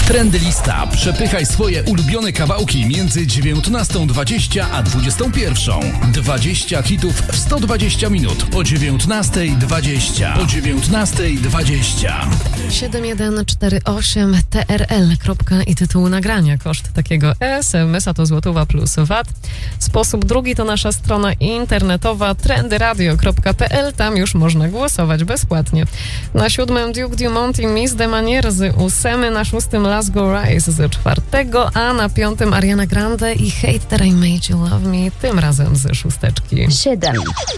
Trendy Lista. Przepychaj swoje ulubione kawałki między 19:20 a 21:00. 20 hitów w 120 minut o 19:20. O 19:20. 7148 TRL. I tytuł nagrania. Koszt takiego SMS-a to złotówa plus VAT. Sposób drugi to nasza strona internetowa trendyradio.pl. Tam już można głosować bezpłatnie. Na 7 Duke Dumont i Miss de Manier z 8, na 6 Last Go Rise z 4, a na 5 Ariana Grande i Hate That I Made You Love Me, tym razem z 6. 7.